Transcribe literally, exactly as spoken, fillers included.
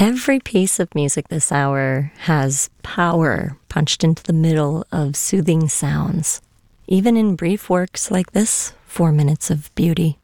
Every piece of music this hour has power punched into the middle of soothing sounds, even in brief works like this, Four Minutes of Beauty.